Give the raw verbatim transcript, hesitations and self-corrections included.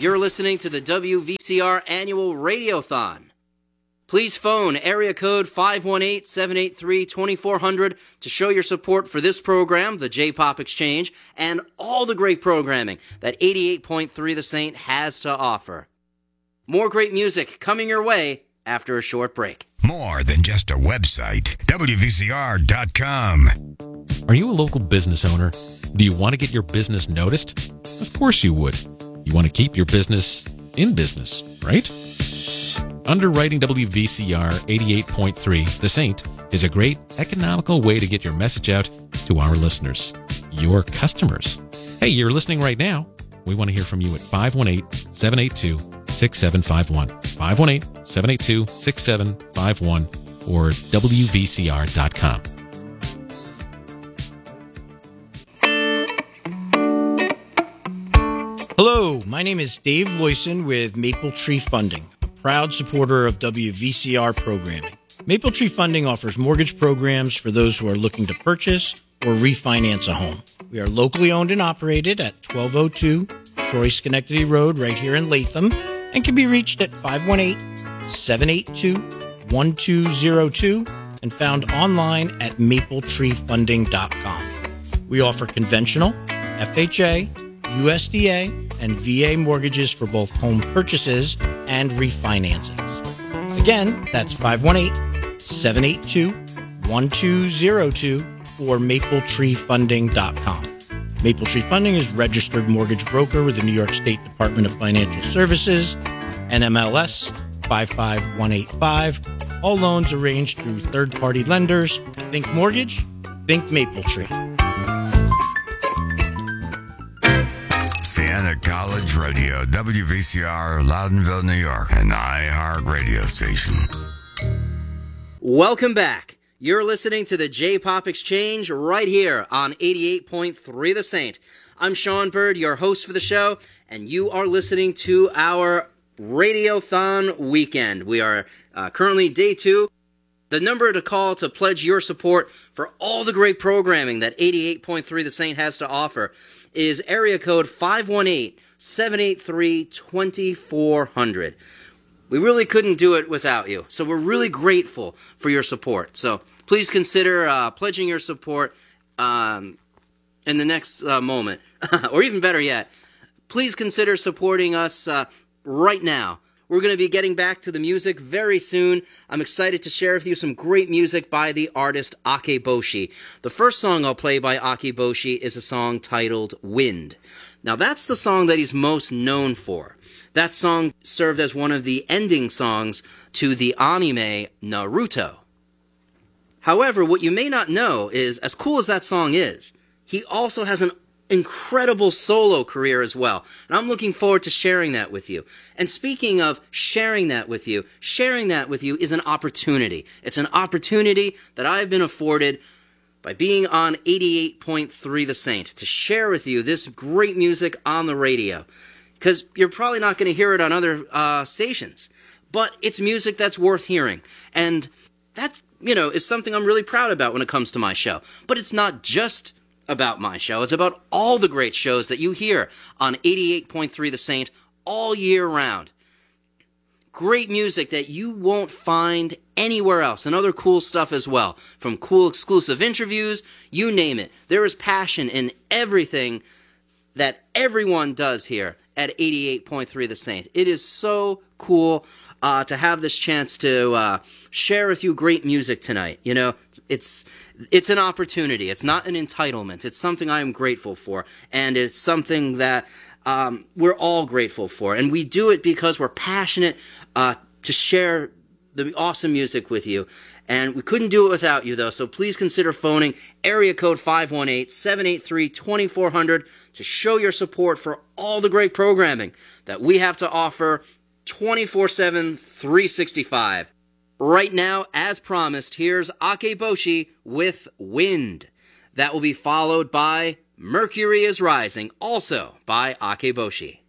You're listening to the W V C R Annual Radiothon. Please phone area code five one eight, seven eight three, two four zero zero to show your support for this program, the J-Pop Exchange, and all the great programming that eighty-eight point three The Saint has to offer. More great music coming your way after a short break. More than just a website. W V C R dot com. Are you a local business owner? Do you want to get your business noticed? Of course you would. You want to keep your business in business, right? Underwriting W V C R eighty-eight point three The Saint is a great economical way to get your message out to our listeners, your customers. Hey, you're listening right now. We want to hear from you at five one eight, seven eight two, six seven five one, five one eight, seven eight two, six seven five one, or W V C R dot com. Hello, my name is Dave Loyson with Maple Tree Funding, a proud supporter of W V C R programming. Maple Tree Funding offers mortgage programs for those who are looking to purchase or refinance a home. We are locally owned and operated at twelve oh two Troy Schenectady Road right here in Latham and can be reached at five one eight, seven eight two, one two zero two and found online at maple tree funding dot com. We offer conventional, F H A, U S D A, and V A mortgages for both home purchases and refinancings. Again, that's five one eight, seven eight two, one two zero two or maple tree funding dot com. Maple Tree Funding is registered mortgage broker with the New York State Department of Financial Services, N M L S five five one eight five. All loans arranged through third-party lenders. Think mortgage, think Maple Tree. Siena College Radio, W V C R, Loudonville, New York, an iHeart radio station. Welcome back. You're listening to the J-Pop Exchange right here on eighty-eight point three The Saint. I'm Sean Bird, your host for the show, and you are listening to our Radiothon weekend. We are uh, currently day two. The number to call to pledge your support for all the great programming that eighty-eight point three The Saint has to offer is area code five one eight, seven eight three, two four zero zero. We really couldn't do it without you, so we're really grateful for your support. So please consider uh, pledging your support um, in the next uh, moment. Or even better yet, please consider supporting us uh, right now. We're going to be getting back to the music very soon. I'm excited to share with you some great music by the artist Akeboshi. The first song I'll play by Akeboshi is a song titled Wind. Now that's the song that he's most known for. That song served as one of the ending songs to the anime Naruto. However, what you may not know is, as cool as that song is, he also has an incredible solo career as well. And I'm looking forward to sharing that with you. And speaking of sharing that with you, sharing that with you is an opportunity. It's an opportunity that I've been afforded by being on eighty-eight point three The Saint to share with you this great music on the radio. Because you're probably not going to hear it on other uh, stations. But it's music that's worth hearing. And that, you know, is something I'm really proud about when it comes to my show. But it's not just about my show. It's about all the great shows that you hear on eighty-eight point three The Saint all year round. Great music that you won't find anywhere else, and other cool stuff as well. From cool exclusive interviews, you name it. There is passion in everything that everyone does here at eighty-eight point three The Saint. It is so cool uh, to have this chance to uh, share with you great music tonight. You know, it's it's an opportunity. It's not an entitlement. It's something I am grateful for, and it's something that um, we're all grateful for. And we do it because we're passionate uh, to share the awesome music with you. And we couldn't do it without you, though, so please consider phoning area code five one eight, seven eight three, two four zero zero to show your support for all the great programming that we have to offer twenty-four seven, three sixty-five. Right now, as promised, here's Akeboshi with Wind. That will be followed by Mercury is Rising, also by Akeboshi.